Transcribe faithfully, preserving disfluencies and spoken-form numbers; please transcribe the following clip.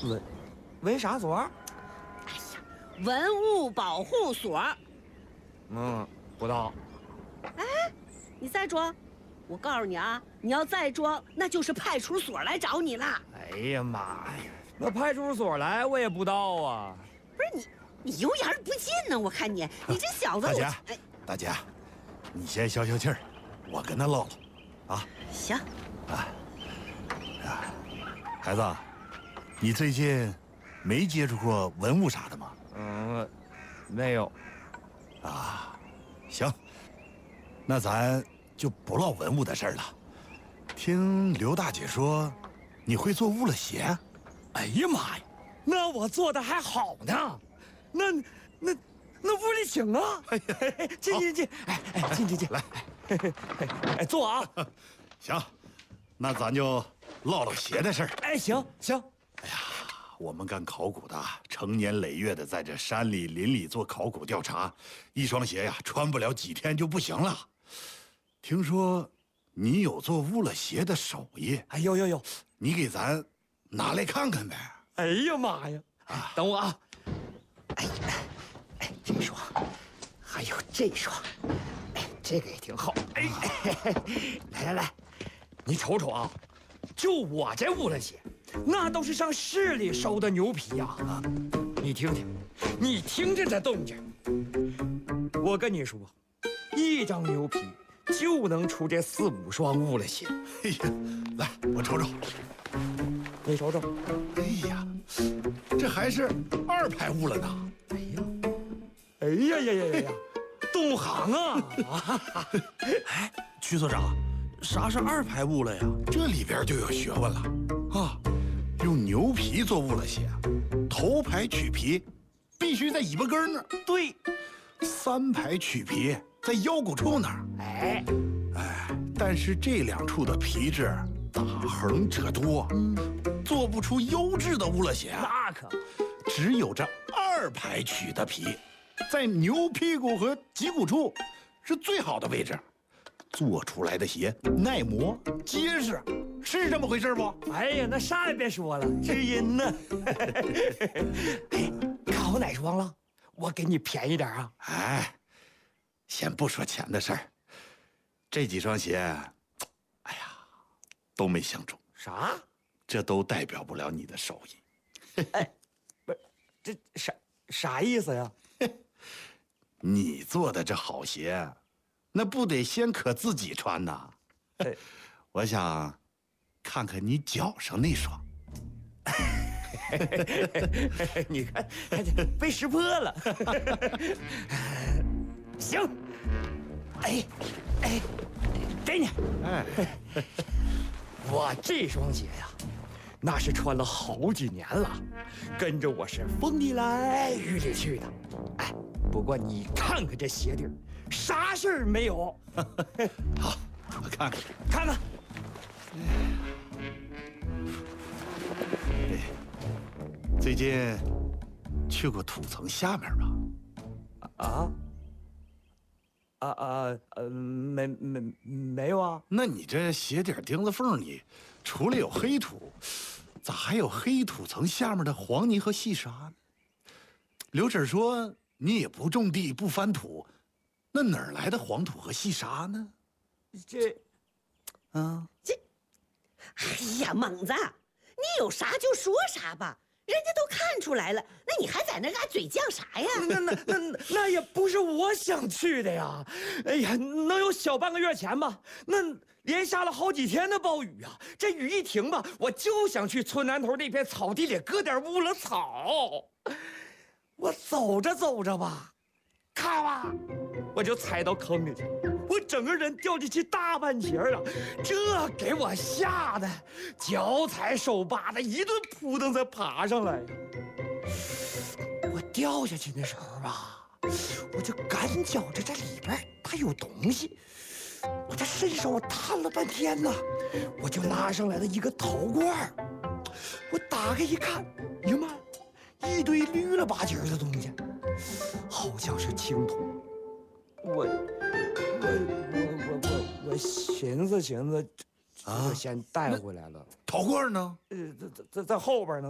文文啥所？ 哎呀，文物保护所。 嗯，不到。 哎，你再装，我告诉你啊，你要再装，那就是派出所来找你了。 哎呀妈呀，那派出所来我也不到啊。 不是你，你油盐不进呢？我看你，你这小子， 大姐， 哎， 大姐，你先消消气儿，我跟他唠唠，啊。 行。 啊，啊，孩子，你最近没接触过文物啥的吗？ 嗯，没有。 啊，行，那咱就不唠文物的事儿了。听刘大姐说，你会做乌了鞋？ 哎呀妈呀，那我做的还好呢，那那那屋里请啊！哎呀，进进进，哎哎，进进进， 来， 哎坐啊！ 行，那咱就唠唠鞋的事儿。 哎，行行。 哎呀，我们干考古的，成年累月的在这山里林里做考古调查，一双鞋呀穿不了几天就不行了。听说你有做乌了鞋的手艺？ 哎呦呦呦， 你给咱拿来看看呗。 哎呀妈呀！啊，等我啊！哎哎，这双，还有这双，哎，这个也挺好。哎，来来来，你瞅瞅啊，就我这乌了鞋，那都是上市里收的牛皮呀！啊，你听听，你听听这动静。我跟你说，一张牛皮就能出这四五双乌了鞋。 哎呀，来，我瞅瞅。 你瞅瞅。 哎呀，这还是二排乌了呢。 哎呀，哎呀呀呀呀呀，懂行啊！ 哎，曲所长，啥是二排乌了呀？ 这里边就有学问了啊！用牛皮做乌了鞋，头排取皮，必须在尾巴根那儿。 对， 三排取皮在腰骨处那儿。 哎哎，但是这两处的皮质打横者多，嗯，做不出优质的乌了鞋。 那可， 只有这二排取的皮，在牛屁股和脊骨处是最好的位置，做出来的鞋耐磨结实，是这么回事不？ 哎呀，那啥也别说了，知音呢。哎，看好哪双了？我给你便宜点啊！ 哎，先不说钱的事儿，这几双鞋，哎呀，都没相中。 啥？ 这都代表不了你的手艺。 哎，不是，这啥啥意思呀？ 你做的这好鞋，那不得先可自己穿呐？ 哎， 我想看看你脚上那双。 你看，被识破了。行，哎哎，给你。 哎， 我这双鞋呀，那是穿了好几年了，跟着我是风里来雨里去的。哎，不过你看看这鞋底儿，啥事儿没有。 好，我看看， 看看。 哎，最近去过土层下面吧？ 啊？啊啊呃，没没没有啊。 那你这鞋底钉子缝里，除了有黑土，咋还有黑土层下面的黄泥和细沙呢？刘婶说你也不种地不翻土，那哪儿来的黄土和细沙呢？ 这， 啊， 这，哎呀，猛子，你有啥就说啥吧，人家都看出来了，那你还在那嘎嘴犟啥呀？ 那那那那也不是我想去的呀！哎呀，能有小半个月前吧？那连下了好几天的暴雨啊！这雨一停吧，我就想去村南头那片草地里割点乌了草。我走着走着吧，咔吧，我就踩到坑里去，我整个人掉进去大半截啊！这给我吓得脚踩手扒的，一顿扑腾才爬上来呀！我掉下去的时候吧，我就感觉着这里边它有东西，我这伸手探了半天呐，我就拉上来了一个陶罐，我打开一看，呀妈！一堆绿了吧唧的东西，好像是青铜。我我我我我我寻思寻思， 啊， 我先带回来了。 陶罐呢？ 呃，在在在后边呢。